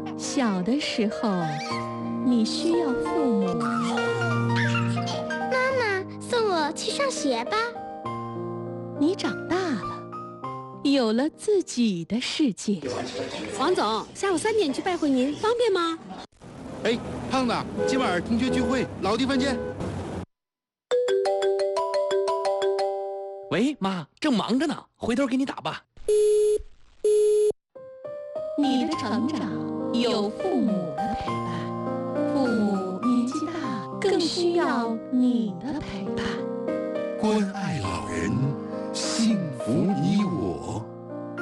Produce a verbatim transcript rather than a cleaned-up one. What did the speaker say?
小的时候，你需要父母。 妈妈，送我去上学吧。 你长大了，有了自己的世界。 王总，下午三点去拜会您，方便吗？ 哎，胖子，今晚同学聚会，老地方见。 喂，妈，正忙着呢，回头给你打吧。 你的成长有父母的陪伴，父母年纪大，更需要你的陪伴。 关爱老人，幸福你我。